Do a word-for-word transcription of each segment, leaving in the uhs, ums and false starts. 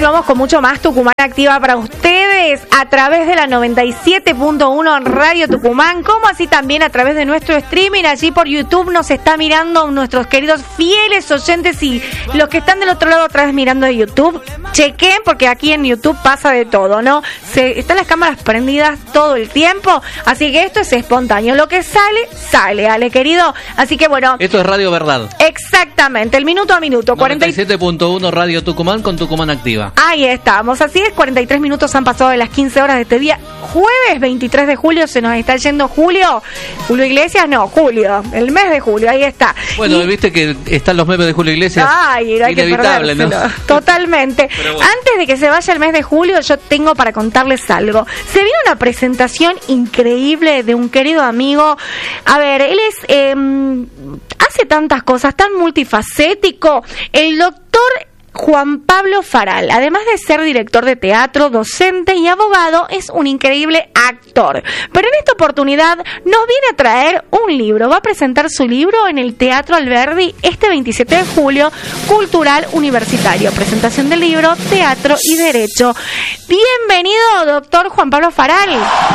continuamos con mucho más Tucumán Activa para ustedes a través de la noventa y siete punto uno Radio Tucumán, como así también a través de nuestro streaming. Allí por YouTube nos está mirando nuestros queridos fieles oyentes y los que están del otro lado otra vez mirando de YouTube. Chequen, porque aquí en YouTube pasa de todo, ¿no? Se, están las cámaras prendidas todo el tiempo, así que esto es espontáneo. Lo que sale, sale, Ale, querido. Así que bueno. Esto es Radio Verdad. Exactamente, el minuto a minuto. noventa y siete punto uno Radio Tucumán con Tucumán Activa. Ahí estamos, así es, cuarenta y tres minutos han pasado de las quince horas de este día, jueves veintitrés de julio, se nos está yendo Julio, Julio Iglesias, no, Julio, el mes de julio, ahí está. Bueno, y... viste que están los memes de Julio Iglesias. Ay, hay inevitable, que ¿no? Totalmente. Bueno. Antes de que se vaya el mes de julio, yo tengo para contarles algo. Se vino una presentación increíble de un querido amigo. A ver, él es, eh, hace tantas cosas, tan multifacético, el doctor Juan Pablo Faral. Además de ser director de teatro, docente y abogado, es un increíble actor. Pero en esta oportunidad nos viene a traer un libro. Va a presentar su libro en el Teatro Alberdi este veintisiete de julio, Cultural Universitario. Presentación del libro, Teatro y Derecho. Bienvenido, doctor Juan Pablo Faral.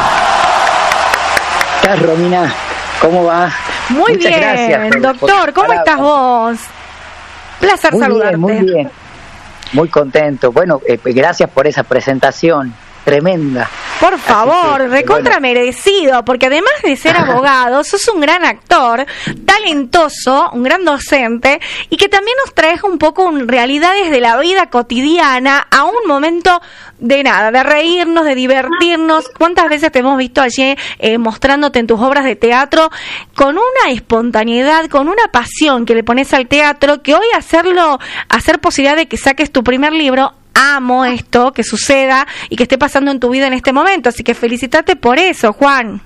¿Qué tal, Romina? ¿Cómo va? Muy Muchas bien, gracias, doctor. ¿Cómo estás vos? Placer muy saludarte. Bien, muy bien. Muy contento. Bueno, eh, gracias por esa presentación tremenda. Por favor, que, recontra bueno. merecido, porque además de ser abogado, sos un gran actor, talentoso, un gran docente, y que también nos traes un poco un, realidades de la vida cotidiana a un momento de nada, de reírnos, de divertirnos. ¿Cuántas veces te hemos visto allí eh, mostrándote en tus obras de teatro con una espontaneidad, con una pasión que le pones al teatro, que hoy hacerlo, hacer posibilidad de que saques tu primer libro? Amo esto, que suceda y que esté pasando en tu vida en este momento, así que felicitate por eso, Juan.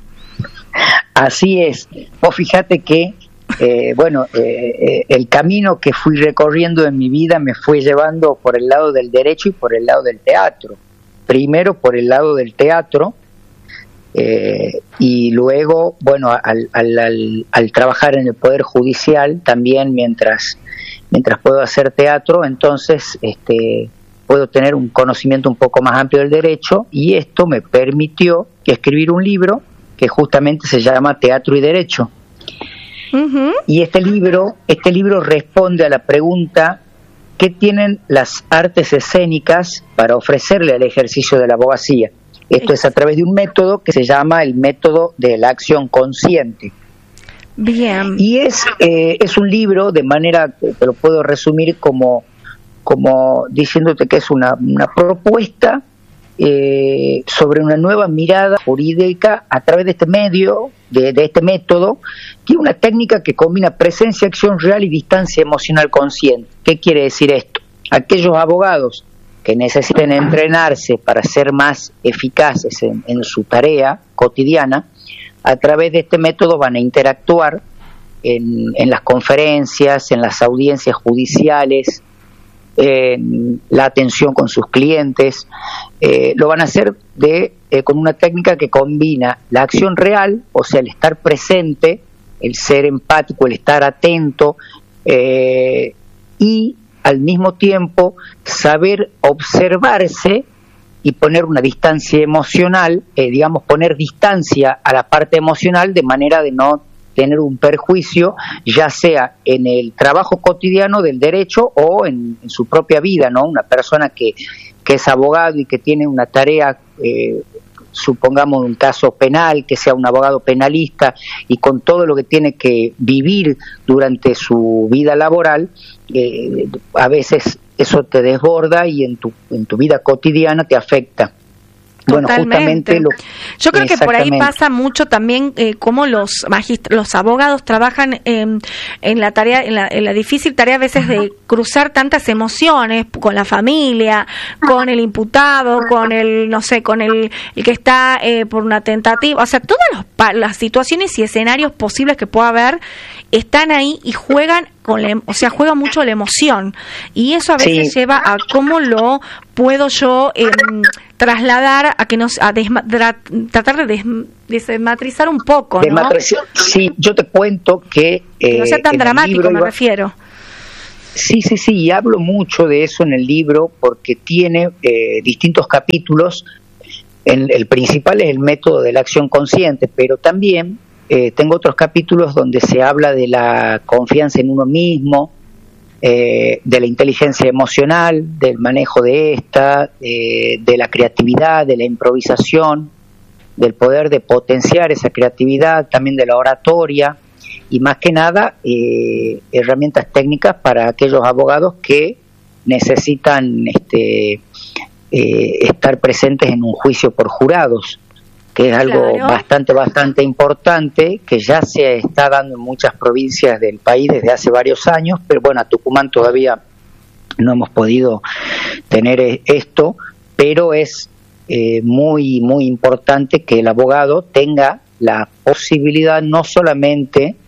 Así es. Vos fíjate que, eh, bueno, eh, eh, el camino que fui recorriendo en mi vida me fue llevando por el lado del derecho y por el lado del teatro. Primero por el lado del teatro eh, y luego, bueno, al, al, al, al trabajar en el Poder Judicial también mientras, mientras puedo hacer teatro, entonces, este... puedo tener un conocimiento un poco más amplio del derecho, y esto me permitió escribir un libro que justamente se llama Teatro y Derecho. Uh-huh. Y este libro, este libro responde a la pregunta: ¿qué tienen las artes escénicas para ofrecerle al ejercicio de la abogacía? Esto es a través de un método que se llama el método de la acción consciente. Bien. Y es, eh, es un libro, de manera que te lo puedo resumir como como diciéndote que es una, una propuesta eh, sobre una nueva mirada jurídica a través de este medio, de, de este método, que es una técnica que combina presencia, acción real y distancia emocional consciente. ¿Qué quiere decir esto? Aquellos abogados que necesiten entrenarse para ser más eficaces en, en su tarea cotidiana, a través de este método van a interactuar en, en las conferencias, en las audiencias judiciales, Eh, la atención con sus clientes, eh, lo van a hacer de eh, con una técnica que combina la acción real, o sea, el estar presente, el ser empático, el estar atento, eh, y al mismo tiempo saber observarse y poner una distancia emocional, eh, digamos, poner distancia a la parte emocional de manera de no tener un perjuicio, ya sea en el trabajo cotidiano del derecho o en, en su propia vida, ¿no? Una persona que, que es abogado y que tiene una tarea, eh, supongamos un caso penal, que sea un abogado penalista, y con todo lo que tiene que vivir durante su vida laboral, eh, a veces eso te desborda y en tu, en tu vida cotidiana te afecta. Bueno, justamente lo, yo creo que por ahí pasa mucho también eh, cómo los magist- los abogados trabajan eh, en la tarea, en la, en la difícil tarea a veces de cruzar tantas emociones con la familia, con el imputado, con el, no sé, con el, el que está eh, por una tentativa, o sea, todas los, las situaciones y escenarios posibles que pueda haber están ahí y juegan con la, o sea, juega mucho la emoción, y eso a veces sí. lleva a cómo lo puedo yo eh, trasladar a que nos a desma, tra, tratar de des, desmatrizar un poco, ¿no? Sí, yo te cuento que eh, no sea tan dramático, me refiero. Sí, sí, sí, y hablo mucho de eso en el libro porque tiene eh, distintos capítulos. El, el principal es el método de la acción consciente, pero también eh, tengo otros capítulos donde se habla de la confianza en uno mismo, eh, de la inteligencia emocional, del manejo de esta, eh, de la creatividad, de la improvisación, del poder de potenciar esa creatividad, también de la oratoria y más que nada eh, herramientas técnicas para aquellos abogados que necesitan este, eh, estar presentes en un juicio por jurados, que es algo claro. bastante, bastante importante, que ya se está dando en muchas provincias del país desde hace varios años, pero bueno, a Tucumán todavía no hemos podido tener esto, pero es eh, muy, muy importante que el abogado tenga la posibilidad no solamente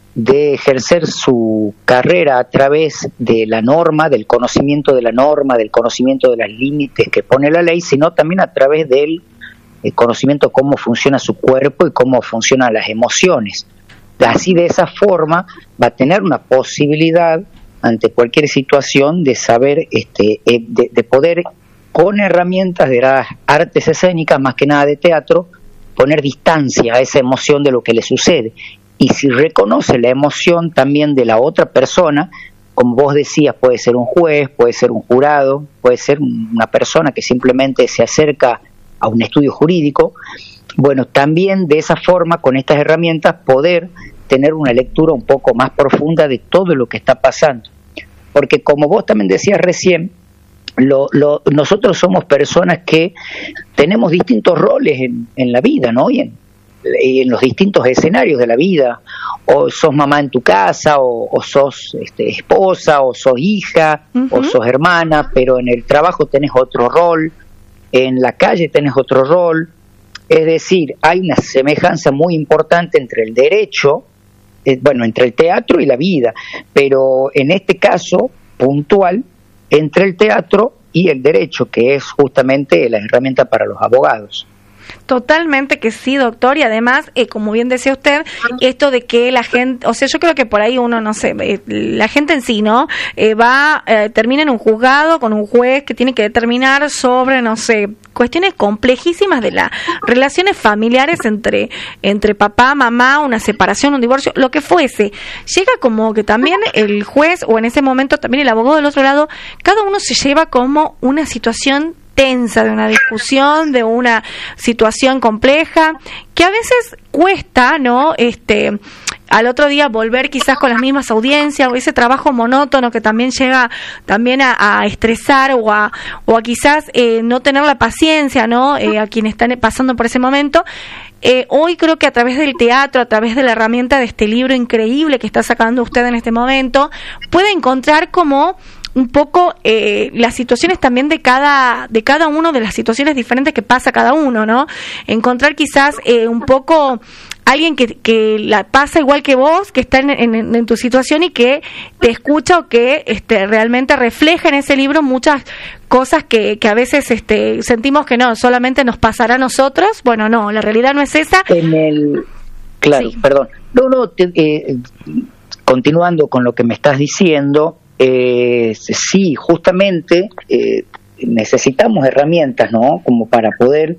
de ejercer su carrera a través de la norma, del conocimiento de la norma, del conocimiento de los límites que pone la ley, sino también a través del el conocimiento de cómo funciona su cuerpo y cómo funcionan las emociones. Así, de esa forma, va a tener una posibilidad ante cualquier situación de saber, este, de, de poder, con herramientas de las artes escénicas, más que nada de teatro, poner distancia a esa emoción de lo que le sucede. Y si reconoce la emoción también de la otra persona, como vos decías, puede ser un juez, puede ser un jurado, puede ser una persona que simplemente se acerca a un estudio jurídico, bueno, también de esa forma, con estas herramientas, poder tener una lectura un poco más profunda de todo lo que está pasando. Porque como vos también decías recién, lo, lo, nosotros somos personas que tenemos distintos roles en, en la vida, ¿no? Y en, en los distintos escenarios de la vida, o sos mamá en tu casa, o, o sos este, esposa, o sos hija, uh-huh. o sos hermana, pero en el trabajo tenés otro rol, en la calle tenés otro rol. Es decir, hay una semejanza muy importante entre el derecho, eh, bueno, entre el teatro y la vida, pero en este caso puntual, entre el teatro y el derecho, que es justamente la herramienta para los abogados. Totalmente que sí, doctor, y además, eh, como bien decía usted, esto de que la gente, o sea, yo creo que por ahí uno, no sé, eh, la gente en sí, ¿no? Eh, va, eh, termina en un juzgado con un juez que tiene que determinar sobre, no sé, cuestiones complejísimas de las relaciones familiares entre, entre papá, mamá, una separación, un divorcio, lo que fuese. Llega como que también el juez, o en ese momento también el abogado del otro lado, cada uno se lleva como una situación tensa, de una discusión, de una situación compleja, que a veces cuesta, ¿no? Este, al otro día volver quizás con las mismas audiencias, o ese trabajo monótono que también llega también a, a estresar, o a, o a quizás eh, no tener la paciencia, ¿no? Eh, a quienes están pasando por ese momento. Eh, hoy creo que a través del teatro, a través de la herramienta de este libro increíble que está sacando usted en este momento, puede encontrar como un poco eh, las situaciones también de cada de cada uno, de las situaciones diferentes que pasa cada uno, ¿no? Encontrar quizás eh, un poco alguien que, que la pasa igual que vos, que está en, en, en tu situación y que te escucha, o que este, realmente refleja en ese libro muchas cosas que, que a veces este, sentimos que no, solamente nos pasará a nosotros. Bueno, no, la realidad no es esa. En el... Claro, sí. Perdón. No, no, te, eh, continuando con lo que me estás diciendo, Eh, sí, justamente eh, necesitamos herramientas, ¿no? Como para poder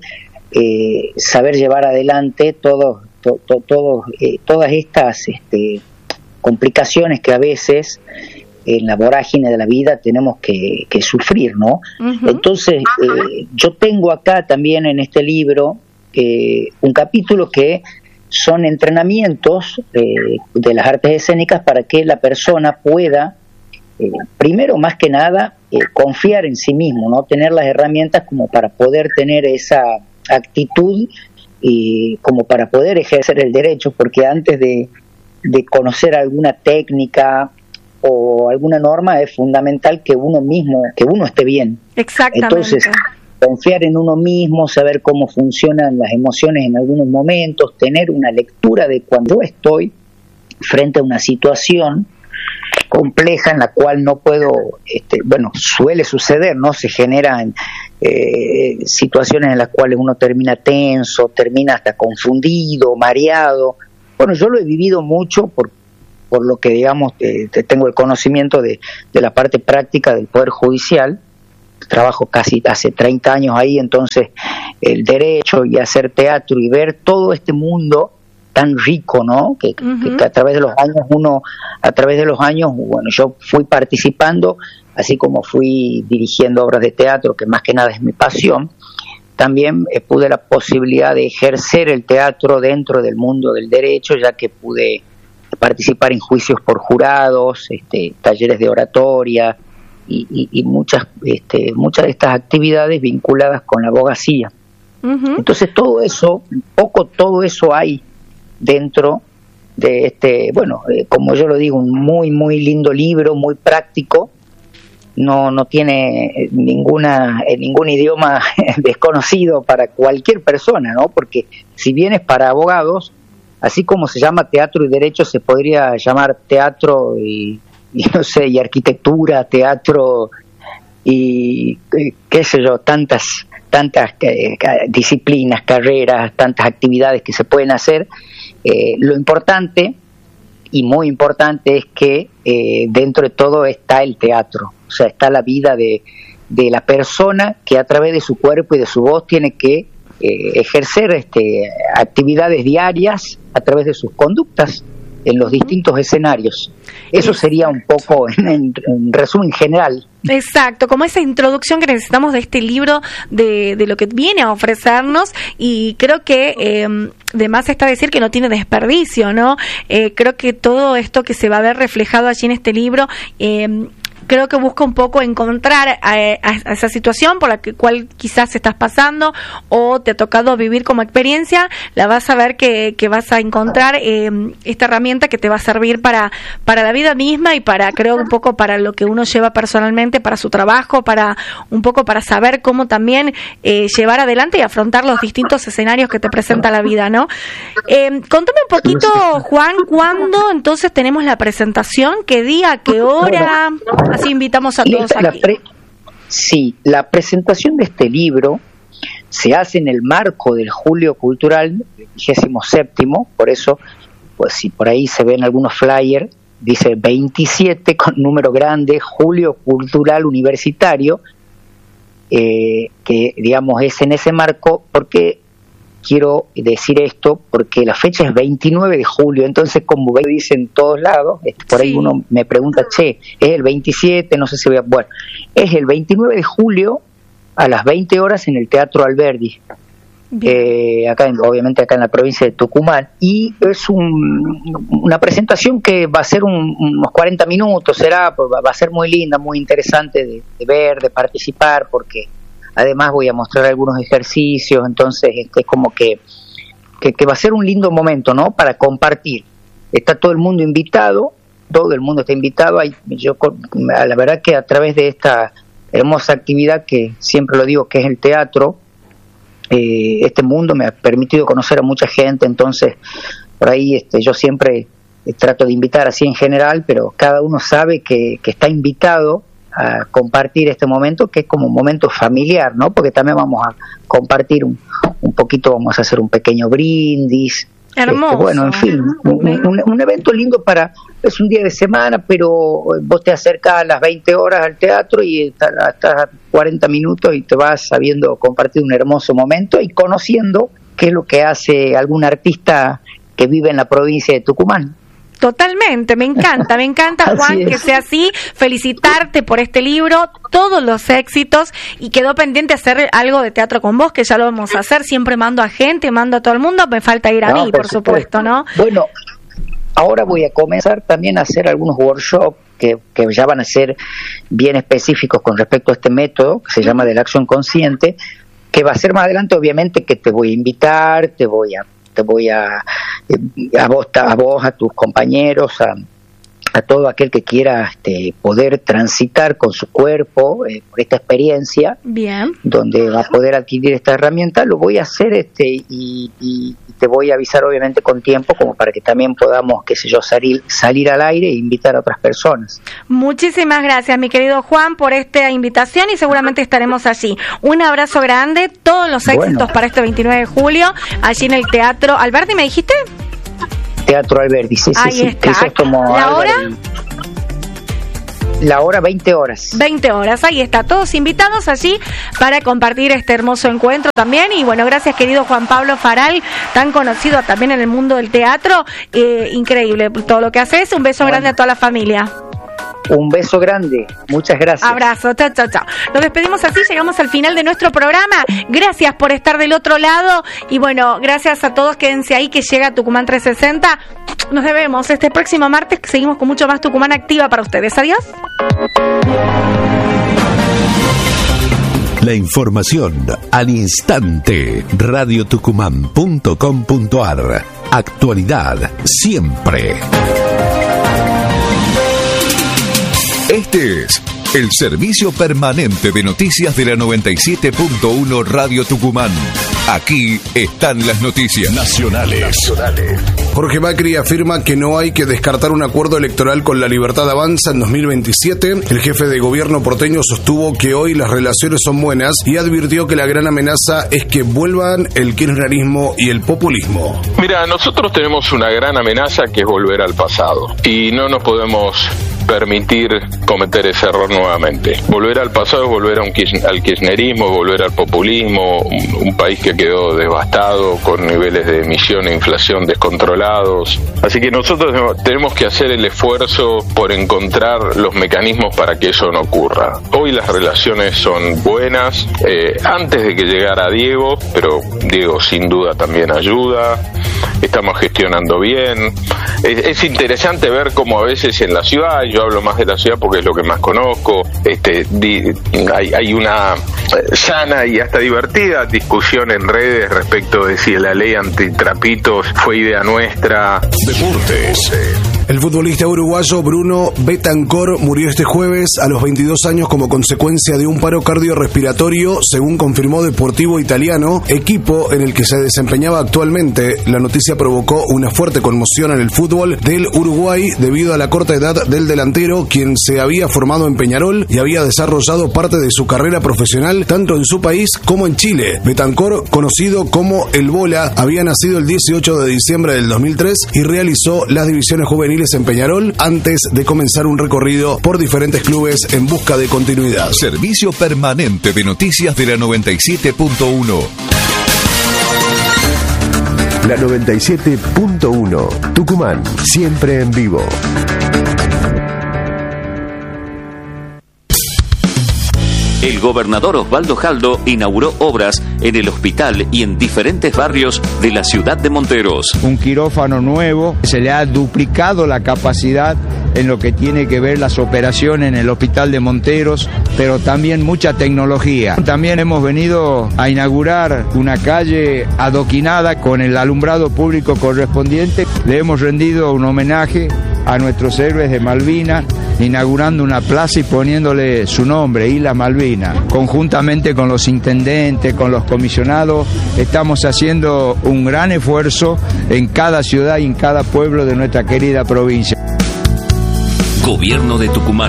eh, saber llevar adelante todo, to, to, todo, eh, todas estas este, complicaciones que a veces en la vorágine de la vida tenemos que, que sufrir, ¿no? Uh-huh. Entonces, eh, yo tengo acá también en este libro eh, un capítulo que son entrenamientos eh, de las artes escénicas para que la persona pueda Eh, primero, más que nada, eh, confiar en sí mismo, no tener las herramientas como para poder tener esa actitud y como para poder ejercer el derecho, porque antes de, de conocer alguna técnica o alguna norma es fundamental que uno mismo, que uno esté bien. Exactamente. Entonces, confiar en uno mismo, saber cómo funcionan las emociones en algunos momentos, tener una lectura de cuando estoy frente a una situación compleja en la cual no puedo, este, bueno, suele suceder, ¿no? Se generan eh, situaciones en las cuales uno termina tenso, termina hasta confundido, mareado. Bueno, yo lo he vivido mucho por, por lo que, digamos, eh, tengo el conocimiento de, de la parte práctica del Poder Judicial. Trabajo casi hace treinta años ahí, entonces el derecho y hacer teatro y ver todo este mundo tan rico, ¿no? Que, uh-huh. que, que a través de los años uno, a través de los años, bueno, yo fui participando, así como fui dirigiendo obras de teatro, que más que nada es mi pasión. También eh, pude la posibilidad de ejercer el teatro dentro del mundo del derecho, ya que pude participar en juicios por jurados, este, talleres de oratoria y, y, y muchas, este, muchas de estas actividades vinculadas con la abogacía. Uh-huh. Entonces todo eso, un poco todo eso hay dentro de este, bueno, eh, como yo lo digo, un muy, muy lindo libro, muy práctico. No, no tiene ninguna eh, ningún idioma desconocido para cualquier persona, ¿no? Porque si bien es para abogados, así como se llama teatro y derecho, se podría llamar teatro y, y no sé, y arquitectura, teatro y qué sé yo, tantas tantas eh, disciplinas, carreras, tantas actividades que se pueden hacer. Eh, lo importante y muy importante es que eh, dentro de todo está el teatro, o sea, está la vida de, de la persona que a través de su cuerpo y de su voz tiene que eh, ejercer este, actividades diarias a través de sus conductas en los distintos escenarios. Eso sería un poco, en, en, en resumen general. Exacto, como esa introducción que necesitamos de este libro, de, de lo que viene a ofrecernos, y creo que eh, de más está decir que no tiene desperdicio, ¿no? Eh, creo que todo esto que se va a ver reflejado allí en este libro, eh, creo que busca un poco encontrar a, a, a esa situación por la que, cual quizás estás pasando o te ha tocado vivir como experiencia, la vas a ver que, que vas a encontrar eh, esta herramienta que te va a servir para, para la vida misma y para, creo, un poco para lo que uno lleva personalmente, para su trabajo, para un poco para saber cómo también eh, llevar adelante y afrontar los distintos escenarios que te presenta la vida, ¿no? Eh, contame un poquito, Juan, ¿cuándo entonces tenemos la presentación? ¿Qué día? ¿Qué hora? Así invitamos a todos la aquí. Pre- sí, la presentación de este libro se hace en el marco del Julio Cultural vigésimo séptimo, por eso, pues si por ahí se ven algunos flyers, dice veintisiete con número grande, Julio Cultural Universitario, eh, que digamos es en ese marco. Porque quiero decir esto, porque la fecha es veintinueve de julio, entonces como ve, dice en todos lados, por ahí sí. Uno me pregunta, che, es el veintisiete, no sé si voy a... Bueno, es el veintinueve de julio a las veinte horas en el Teatro Alberdi, eh, acá en, obviamente acá en la provincia de Tucumán, y es un, una presentación que va a ser un, unos cuarenta minutos, será, va a ser muy linda, muy interesante de, de ver, de participar, porque además voy a mostrar algunos ejercicios, entonces este, es como que, que, que va a ser un lindo momento, ¿no? Para compartir. Está todo el mundo invitado, todo el mundo está invitado. Hay, yo, la verdad que a través de esta hermosa actividad, que siempre lo digo que es el teatro, eh, este mundo me ha permitido conocer a mucha gente, entonces por ahí este, yo siempre eh, trato de invitar así en general, pero cada uno sabe que, que está invitado a compartir este momento, que es como un momento familiar, ¿no? Porque también vamos a compartir un, un poquito, vamos a hacer un pequeño brindis. Hermoso. Este, bueno, en fin, un, un, un evento lindo para, es un día de semana, pero vos te acercas a las veinte horas al teatro y estás, estás a cuarenta minutos y te vas sabiendo compartir un hermoso momento y conociendo qué es lo que hace algún artista que vive en la provincia de Tucumán. Totalmente, me encanta, me encanta, Juan, que sea así. Felicitarte por este libro, todos los éxitos, y quedó pendiente hacer algo de teatro con vos, que ya lo vamos a hacer. Siempre mando a gente, mando a todo el mundo, me falta ir a no, mí, por, por supuesto, ¿no? Bueno, ahora voy a comenzar también a hacer algunos workshops que, que ya van a ser bien específicos con respecto a este método, que se llama de la acción consciente, que va a ser más adelante, obviamente, que te voy a invitar, te voy a te voy a a vos, a vos, a tus compañeros, a, a todo aquel que quiera este, poder transitar con su cuerpo eh, por esta experiencia. Bien. Donde va a poder adquirir esta herramienta. Lo voy a hacer este y, y, y te voy a avisar obviamente con tiempo, como para que también podamos, qué sé yo, salir, salir al aire e invitar a otras personas. Muchísimas gracias, mi querido Juan, por esta invitación, y seguramente estaremos allí. Un abrazo grande, todos los éxitos bueno. para este veintinueve de julio, allí en el Teatro Alberdi, ¿me dijiste? Teatro Alberdi. Sí, Ahí sí, sí. está. Eso es como ¿La Álvaro hora? y- La hora, veinte horas. veinte horas, ahí está, todos invitados allí para compartir este hermoso encuentro también. Y bueno, gracias querido Juan Pablo Faral, tan conocido también en el mundo del teatro, eh, increíble todo lo que haces. Un beso Bueno. grande a toda la familia. Un beso grande, muchas gracias. Abrazo, chao, chao, chao. Nos despedimos así, llegamos al final de nuestro programa. Gracias por estar del otro lado y bueno, gracias a todos, quédense ahí que llega Tucumán trescientos sesenta. Nos vemos este próximo martes, que seguimos con mucho más Tucumán Activa para ustedes. Adiós. La información al instante. radio tucumán punto com punto a r. Actualidad siempre. Este es el servicio permanente de noticias de la noventa y siete punto uno Radio Tucumán. Aquí están las noticias nacionales. nacionales. Jorge Macri afirma que no hay que descartar un acuerdo electoral con La Libertad Avanza en dos mil veintisiete. El jefe de gobierno porteño sostuvo que hoy las relaciones son buenas y advirtió que la gran amenaza es que vuelvan el kirchnerismo y el populismo. Mira, nosotros tenemos una gran amenaza que es volver al pasado y no nos podemos permitir cometer ese error nuevamente. Volver al pasado es volver a un kirch- al kirchnerismo, volver al populismo, un, un país que quedó devastado con niveles de emisión e inflación descontrolados. Así que nosotros tenemos que hacer el esfuerzo por encontrar los mecanismos para que eso no ocurra. Hoy las relaciones son buenas, eh, antes de que llegara Diego, pero Diego sin duda también ayuda, estamos gestionando bien. Es, es interesante ver cómo a veces en la ciudad, yo hablo más de la ciudad porque es lo que más conozco, este, di, hay, hay una sana y hasta divertida discusión en redes respecto de si la ley antitrapitos fue idea nuestra. Deportes. El futbolista uruguayo Bruno Betancor murió este jueves a los veintidós años como consecuencia de un paro cardiorrespiratorio, según confirmó Deportivo Italiano, equipo en el que se desempeñaba actualmente. La noticia provocó una fuerte conmoción en el fútbol del Uruguay debido a la corta edad del delantero, quien se había formado en Peñarol y había desarrollado parte de su carrera profesional tanto en su país como en Chile. Betancor, conocido como El Bola, había nacido el dieciocho de diciembre del dos mil tres y realizó las divisiones juveniles en Peñarol antes de comenzar un recorrido por diferentes clubes en busca de continuidad. Servicio permanente de noticias de la noventa y siete punto uno. La noventa y siete punto uno. Tucumán, siempre en vivo. El gobernador Osvaldo Jaldo inauguró obras en el hospital y en diferentes barrios de la ciudad de Monteros. Un quirófano nuevo, se le ha duplicado la capacidad en lo que tiene que ver las operaciones en el hospital de Monteros, pero también mucha tecnología. También hemos venido a inaugurar una calle adoquinada con el alumbrado público correspondiente. Le hemos rendido un homenaje a nuestros héroes de Malvinas, inaugurando una plaza y poniéndole su nombre, Isla Malvina. Conjuntamente con los intendentes, con los comisionados, estamos haciendo un gran esfuerzo en cada ciudad y en cada pueblo de nuestra querida provincia. Gobierno de Tucumán.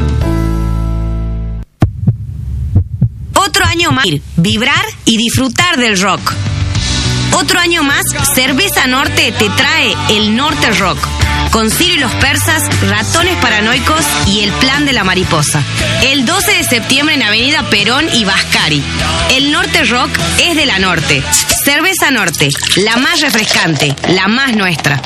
Otro año más, vibrar y disfrutar del rock. Otro año más, Cerveza Norte te trae el Norte Rock. Con Ciro y los Persas, Ratones Paranoicos y El Plan de la Mariposa. El doce de septiembre en Avenida Perón y Vascari. El Norte Rock es de la Norte. Cerveza Norte, la más refrescante, la más nuestra.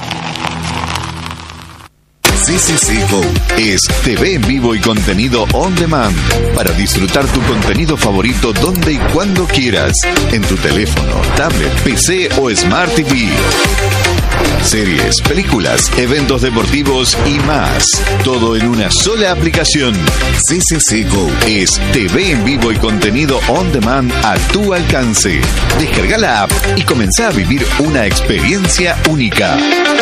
C C C Go es T V en vivo y contenido on demand para disfrutar tu contenido favorito donde y cuando quieras, en tu teléfono, tablet, P C o Smart T V. Series, películas, eventos deportivos y más. Todo en una sola aplicación. C C C Go es T V en vivo y contenido on demand a tu alcance. Descarga la app y comenzá a vivir una experiencia única.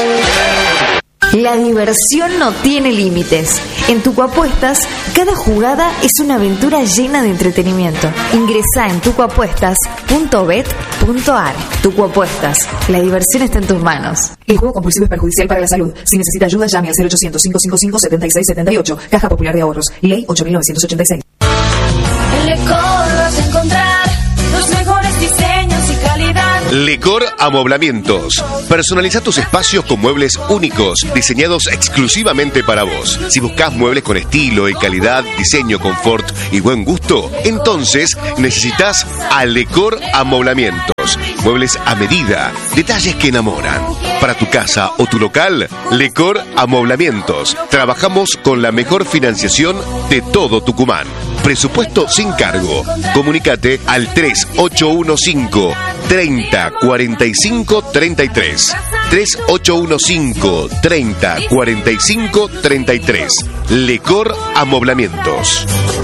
La diversión no tiene límites. En Tucuapuestas, cada jugada es una aventura llena de entretenimiento. Ingresá en tucuapuestas punto bet punto a r. Tucuapuestas, la diversión está en tus manos. El juego compulsivo es perjudicial para la salud. Si necesita ayuda, llame al cero ochocientos, cinco cinco cinco, siete seis siete ocho. Caja Popular de Ahorros. Ley ocho mil novecientos ochenta y seis. En Lecor vas a encontrar los mejores diseños y calidad. Lecor Amoblamientos. Personaliza tus espacios con muebles únicos, diseñados exclusivamente para vos. Si buscas muebles con estilo y calidad, diseño, confort y buen gusto, entonces necesitas a Lecor Amoblamientos. Muebles a medida, detalles que enamoran. Para tu casa o tu local, Lecor Amoblamientos. Trabajamos con la mejor financiación de todo Tucumán. Presupuesto sin cargo. Comunícate al tres ocho uno cinco, treinta, cuarenta y cinco, treinta y tres. tres ocho uno cinco, treinta, cuarenta y cinco, treinta y tres. Lecor Amoblamientos.